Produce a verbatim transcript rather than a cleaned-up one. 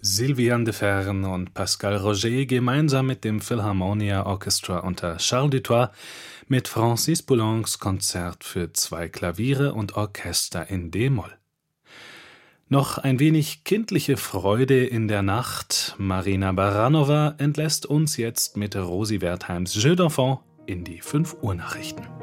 Sylviane de Fern und Pascal Roger gemeinsam mit dem Philharmonia Orchestra unter Charles Dutoit mit Francis Poulencs Konzert für zwei Klaviere und Orchester in d-Moll. Noch ein wenig kindliche Freude in der Nacht. Marina Baranova entlässt uns jetzt mit Rosi Wertheims Jeux d'Enfant in die fünf Uhr Nachrichten.